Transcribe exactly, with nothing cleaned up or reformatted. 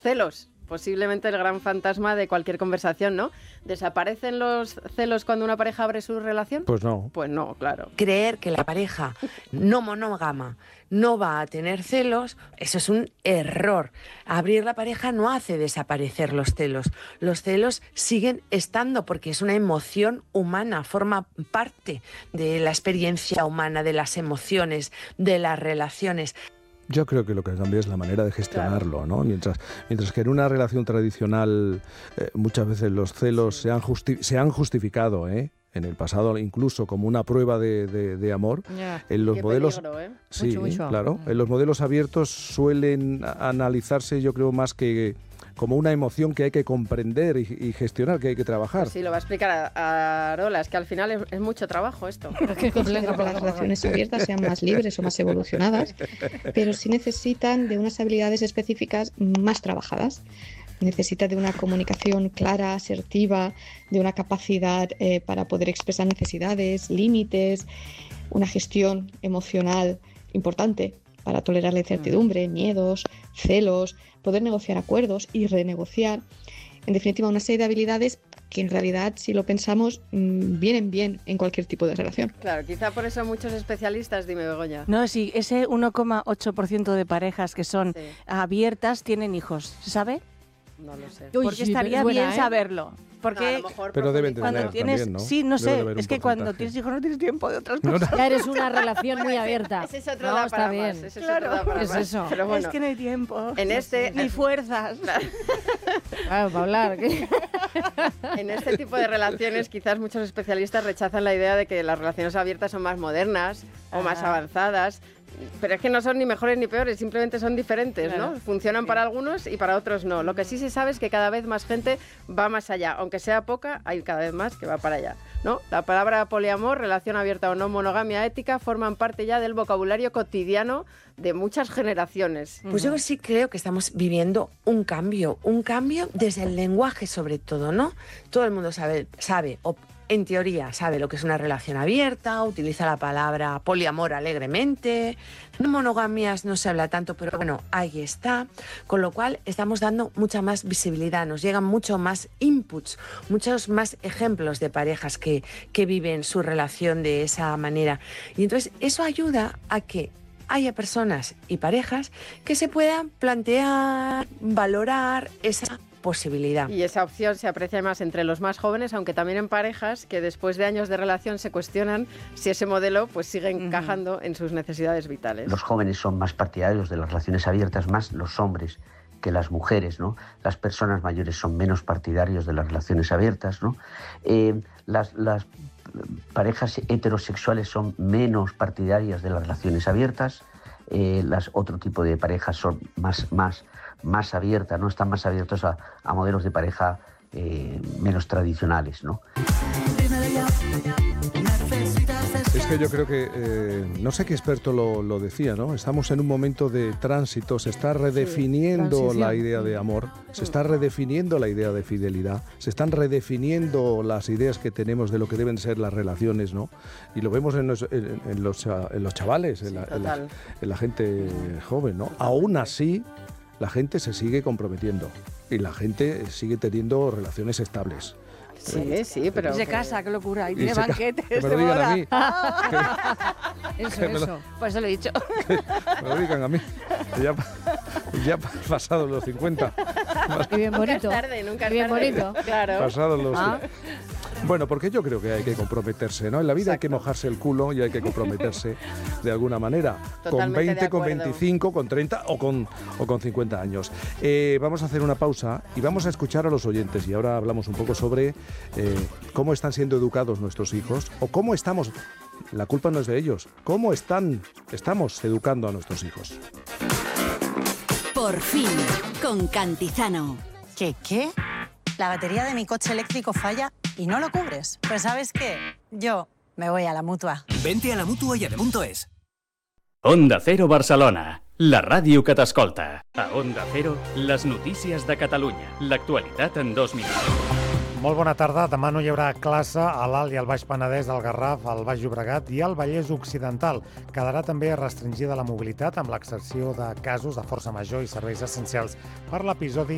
Celos. Posiblemente el gran fantasma de cualquier conversación, ¿no? ¿Desaparecen los celos cuando una pareja abre su relación? Pues no. Pues no, claro. Creer que la pareja no monógama no va a tener celos, eso es un error. Abrir la pareja no hace desaparecer los celos. Los celos siguen estando porque es una emoción humana, forma parte de la experiencia humana, de las emociones, de las relaciones. Yo creo que lo que cambia es la manera de gestionarlo, claro. ¿no? Mientras, mientras que en una relación tradicional eh, muchas veces los celos se han, justi- se han justificado, ¿eh? En el pasado incluso como una prueba de, de, de amor. Yeah. En los Qué modelos, peligro, ¿eh? sí, mucho, mucho. claro. En los modelos abiertos suelen analizarse, yo creo, más que como una emoción que hay que comprender y, y gestionar, que hay que trabajar. Pues sí, lo va a explicar a, a Arola, es que al final es, es mucho trabajo esto. Que considero que las relaciones abiertas sean más libres o más evolucionadas, pero sí necesitan de unas habilidades específicas más trabajadas. Necesita de una comunicación clara, asertiva, de una capacidad eh, para poder expresar necesidades, límites, una gestión emocional importante para tolerar la incertidumbre, miedos, celos, poder negociar acuerdos y renegociar. En definitiva, una serie de habilidades que en realidad, si lo pensamos, mmm, vienen bien en cualquier tipo de relación. Claro, quizá por eso muchos especialistas, dime Begoña. No, sí, ese uno coma ocho por ciento de parejas que son Sí. abiertas tienen hijos, ¿se sabe? No lo sé. Uy, porque estaría buena, bien ¿eh? saberlo. Porque No, a lo mejor Pero deben profundizar. tener cuando tienes, también, ¿no? sí, no Debe de sé, haber un es que cuando porcentaje. tienes hijos no tienes tiempo de otras No, cosas. no. Ya eres una relación muy abierta. Ese es otro No, da está para bien. más. Ese es Claro. otro da para Es más. eso. Pero bueno, Es que no hay tiempo. en este, Ni fuerzas. Claro, para hablar. ¿qué? en este tipo de relaciones quizás muchos especialistas rechazan la idea de que las relaciones abiertas son más modernas o más Ah. avanzadas. Pero es que no son ni mejores ni peores, simplemente son diferentes, Claro. ¿no? Funcionan para algunos y para otros no. Lo que sí se sabe es que cada vez más gente va más allá. Aunque sea poca, hay cada vez más que va para allá, ¿no? La palabra poliamor, relación abierta o no, monogamia ética, forman parte ya del vocabulario cotidiano de muchas generaciones. Pues yo sí creo que estamos viviendo un cambio, un cambio desde el lenguaje sobre todo, ¿no? Todo el mundo sabe, sabe o en teoría sabe lo que es una relación abierta, utiliza la palabra poliamor alegremente, no monogamias no se habla tanto, pero bueno, ahí está, con lo cual estamos dando mucha más visibilidad, nos llegan mucho más inputs, muchos más ejemplos de parejas que, que viven su relación de esa manera. Y entonces eso ayuda a que haya personas y parejas que se puedan plantear, valorar esa posibilidad. Y esa opción se aprecia más entre los más jóvenes, aunque también en parejas que después de años de relación se cuestionan si ese modelo pues sigue encajando uh-huh. en sus necesidades vitales. Los jóvenes son más partidarios de las relaciones abiertas, más los hombres que las mujeres, ¿no? Las personas mayores son menos partidarios de las relaciones abiertas, ¿no? Eh, las, las parejas heterosexuales son menos partidarias de las relaciones abiertas, eh, las otro tipo de parejas son más, más, más abiertas, ¿no? Están más abiertos a, a modelos de pareja eh, menos tradicionales, ¿no? Es que yo creo que, eh, no sé qué experto lo, lo decía, ¿no? Estamos en un momento de tránsito, se está redefiniendo Sí, la idea de amor, se está redefiniendo la idea de fidelidad, se están redefiniendo las ideas que tenemos de lo que deben ser las relaciones, ¿no? Y lo vemos en los, en, en los, en los chavales, en la, en, la, en la gente joven, ¿no? Aún así, la gente se sigue comprometiendo y la gente sigue teniendo relaciones estables. Sí, sí, pero... Y se casa, qué locura, y, y tiene banquetes que me lo de digan boda. a mí. Eso, Que me lo- eso. Por eso lo he dicho. Me lo digan a mí. Ya, ya pasados los cincuenta. Qué bien Nunca es bonito. tarde, nunca es Qué bien tarde. bonito. Claro. Pasados los... Ah. Bueno, porque yo creo que hay que comprometerse, ¿no? En la vida hay que mojarse el culo y hay que comprometerse de alguna manera. Con Totalmente de veinte, con acuerdo. veinticinco, con treinta o con, o con cincuenta años. Eh, vamos a hacer una pausa y vamos a escuchar a los oyentes. Y ahora hablamos un poco sobre eh, cómo están siendo educados nuestros hijos o cómo estamos... La culpa no es de ellos. ¿Cómo están, estamos educando a nuestros hijos? Por fin, con Cantizano. ¿Qué qué? La batería de mi coche eléctrico falla y no lo cubres. Pues ¿sabes qué? Yo me voy a la Mutua. Vente a la Mutua i Admundo.es. Onda Cero Barcelona, la ràdio que t'escolta. A Onda Cero, les notícies de Catalunya. L'actualitat en dos minuts. Molt bona tarda. Demà no hi haurà classe a l'Alt i al Baix Penedès, al Garraf, al Baix Llobregat i al Vallès Occidental. Quedarà també restringida la mobilitat amb l'excepció de casos de força major i serveis essencials per l'episodi